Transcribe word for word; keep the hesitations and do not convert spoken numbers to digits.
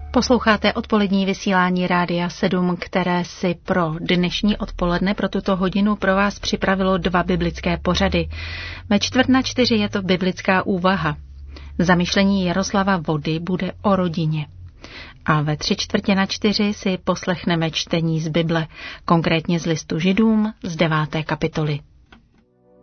Posloucháte odpolední vysílání Rádia sedm, které si pro dnešní odpoledne pro tuto hodinu pro vás připravilo dva biblické pořady. Ve čtvrt na čtyři je to biblická úvaha. Zamyšlení Jaroslava Vody bude o rodině. A ve tři čtvrtě na čtyři si poslechneme čtení z Bible, konkrétně z listu Židům z deváté kapitoly.